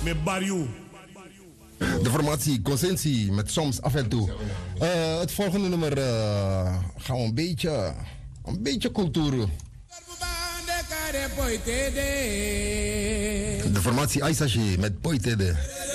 met Barrio. De formatie Consensie met soms af en toe. Het volgende nummer gaan we een beetje cultuur. De formatie Aisashi met Poitede.